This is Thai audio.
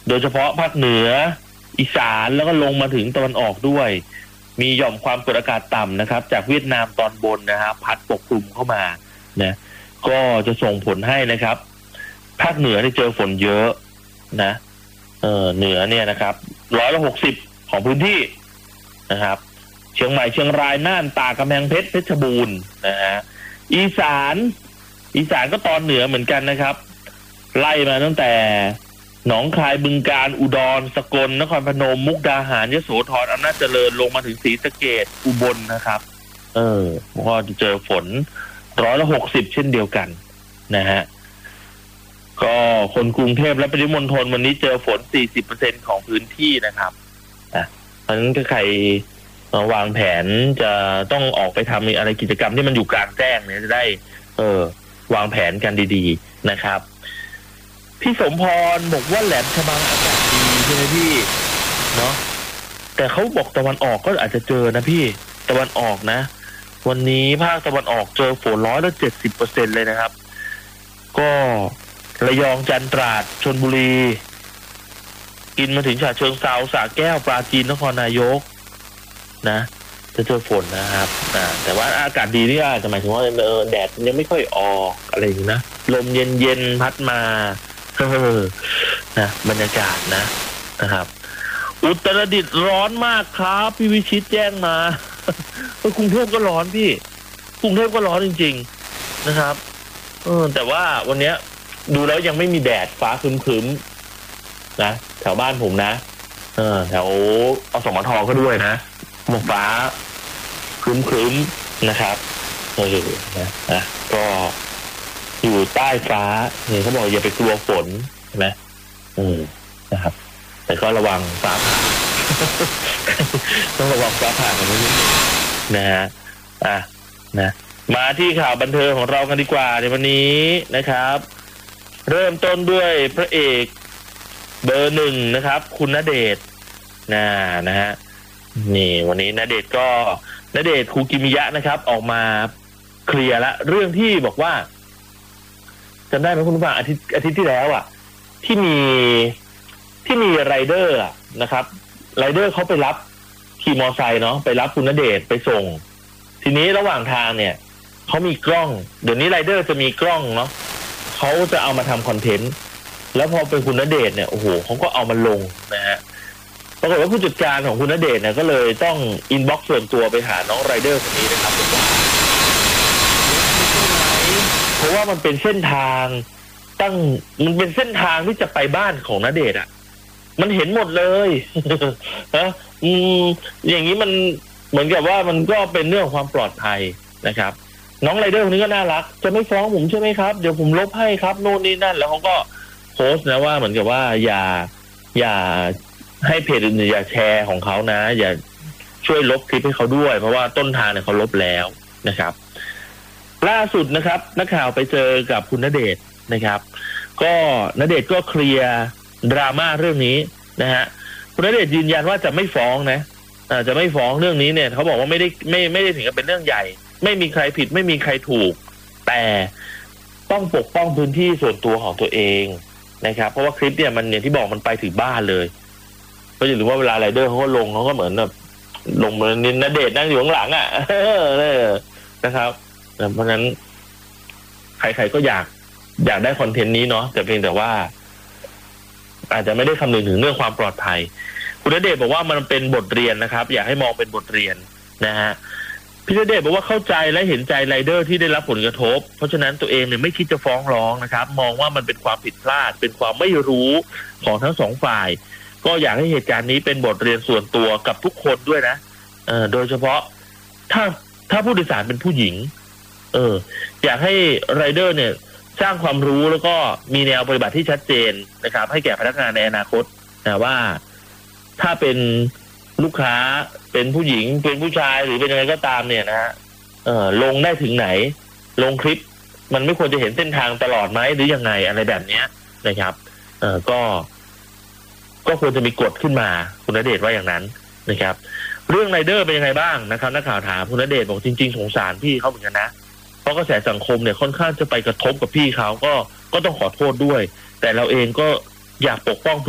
โดยเฉพาะภาคเหนืออีสานแล้วก็ลงมาถึงตะวันออกด้วยมีหย่อมความกดอากาศต่ำนะครับจากเวียดนามตอนบนนะครับพัดปกคลุมเข้ามานะก็จะส่งผลให้นะครับภาคเหนือเจอฝนเยอะนะเหนือเนี่ยนะครับ160ของพื้นที่นะครับเชียงใหม่เชียงรายน่านตากกำแพงเพชรเพชรบูรณ์นะฮะอีสานก็ตอนเหนือเหมือนกันนะครับไล่มาตั้งแต่หนองคายบึงกาฬอุดรสกลนครพนมมุกดาหารยโสธรอำนาจเจริญลงมาถึงศรีสะเกษอุบลนะครับก็จะเจอฝน160เช่นเดียวกันนะฮะก็คนกรุงเทพและปริมณฑลวันนี้เจอฝน 40% ของพื้นที่นะครับเพราะฉะนั้นถ้าใครวางแผนจะต้องออกไปทำอะไรกิจกรรมที่มันอยู่กลางแจ้งเนี่ยจะได้วางแผนกันดีๆนะครับพี่สมพรบอกว่าแหลมฉบังอากาศดีใช่ไหมพี่เนาะแต่เขาบอกตะวันออกก็อาจจะเจอนะพี่ตะวันออกนะวันนี้ภาคตะวันออกเจอฝน170%เลยนะครับก็ระยองจันทร์ตราดชลบุรีกินมาถึงฉะเชิงเทราสระแก้วปราจีนนครนายกนะจะเจอฝนนะครับแต่ว่าอากาศดีนี่อาจจะหมายถึงว่าแดดยังไม่ค่อยออกอะไรอย่างนี้นะลมเย็นๆพัดมานะบรรยากาศนะครับอุตรดิตถ์ร้อนมากครับพี่วิชิตแจ้งมากรุงเทพก็ร้อนพี่กรุงเทพก็ร้อนจริงๆนะครับแต่ว่าวันนี้ดูแล้วยังไม่มีแดดฟ้าครึ้มๆนะแถวบ้านผมนะแถวอสมทก็ด้วยนะหมอกฟ้าครึ้มๆนะครับนะก็อยู่ใต้ฟ้าเนี่ยเขาบอกอย่าไปกลัวฝนใช่ไหมนะครับแต่ก็ระวังฟ้าผ่า ต้องระวังฟ้าผ่ากันนิดนึงนะฮะนะมาที่ข่าวบันเทิงของเรากันดีกว่าในวันนี้นะครับเริ่มต้นด้วยพระเอกเบอร์1นะครับคุณณเดชน์นะฮะนี่วันนี้ณเดชน์คูกิมิยะนะครับออกมาเคลียร์ละเรื่องที่บอกว่าจำได้ไหมคุณผู้ฟังอาทิตย์ที่แล้วที่มีไรเดอร์นะครับไรเดอร์เขาไปรับขี่มอไซค์เนาะไปรับคุณณเดชน์ไปส่งทีนี้ระหว่างทางเนี่ยเขามีกล้องเดี๋ยวนี้ไรเดอร์จะมีกล้องเนาะเขาจะเอามาทำคอนเทนต์แล้วพอเป็นคุณณเดชน์เนี่ยโอ้โหเขาก็เอามาลงนะฮะปรากฏว่าผู้จัดการของคุณณเดชน์เนี่ยก็เลยต้องอินบ็อกซ์ส่วนตัวไปหาน้องไรเดอร์คนนี้นะครับบอกว่าเพราะว่ามันเป็นเส้นทางมันเป็นเส้นทางที่จะไปบ้านของณเดชน์มันเห็นหมดเลยนะอย่างนี้มันเหมือนกับว่ามันก็เป็นเรื่องความปลอดภัยนะครับน้องไรเดอร์คนนี้ก็น่ารักจะไม่ฟ้องผมใช่ไหมครับเดี๋ยวผมลบให้ครับโน่นนี่นั่นแล้วเขาก็โพสต์นะว่าเหมือนกับว่าอย่าให้เพจอื่นอย่าแชร์ของเขานะอย่าช่วยลบคลิปให้เขาด้วยเพราะว่าต้นทางเนี่ยเขาลบแล้วนะครับล่าสุดนะครับนักข่าวไปเจอกับคุณณเดชน์นะครับก็ณเดชน์ก็เคลียร์ดราม่าเรื่องนี้นะฮะคุณณเดชน์ยืนยันว่าจะไม่ฟ้องนะจะไม่ฟ้องเรื่องนี้เนี่ยเขาบอกว่าไม่ได้ถึงกับเป็นเรื่องใหญ่ไม่มีใครผิดไม่มีใครถูกแต่ต้องปกป้องพื้นที่ส่วนตัวของตัวเองนะครับเพราะว่าคลิปเนี่ยมันอย่างที่บอกมันไปถึงบ้านเลยก็อย่าลืมว่าเวลาไรเดอร์เขาก็ลงเขาก็เหมือนแบบลงมาณเดชน์นั่งอยู่ข้างหลังนะครับเพราะฉะนั้นใครๆก็อยากได้คอนเทนต์นี้เนาะแต่เพียงแต่ว่าอาจจะไม่ได้คำนึงถึงเรื่องความปลอดภัยคุณณเดชน์บอกว่ามันเป็นบทเรียนนะครับอยากให้มองเป็นบทเรียนนะฮะพี่ณเดชน์บอกว่าเข้าใจและเห็นใจไรเดอร์ที่ได้รับผลกระทบเพราะฉะนั้นตัวเองเนี่ยไม่คิดจะฟ้องร้องนะครับมองว่ามันเป็นความผิดพลาดเป็นความไม่รู้ของทั้งสองฝ่ายก็อยากให้เหตุการณ์นี้เป็นบทเรียนส่วนตัวกับทุกคนด้วยนะโดยเฉพาะถ้าผู้โดยสารเป็นผู้หญิงอยากให้ไรเดอร์เนี่ยสร้างความรู้แล้วก็มีแนวปฏิบัติที่ชัดเจนนะครับให้แก่พนักงานในอนาคตนะว่าถ้าเป็นลูกค้าเป็นผู้หญิงเป็นผู้ชายหรือเป็นอะไรก็ตามเนี่ยนะฮะลงได้ถึงไหนลงคลิปมันไม่ควรจะเห็นเส้นทางตลอดไหมหรือยังไงอะไรแบบนี้นะครับก็ควรจะมีกฎขึ้นมาคุณณเดชน์ว่าอย่างนั้นนะครับเรื่องไรเดอร์เป็นยังไงบ้างนะครับนักข่าวถามคุณณเดชน์บอกจริงๆสงสารพี่เขาเหมือนกันนะเพราะกระแสสังคมเนี่ยค่อนข้างจะไปกระทบกับพี่เขาก็ต้องขอโทษด้วยแต่เราเองก็อยากปกป้อง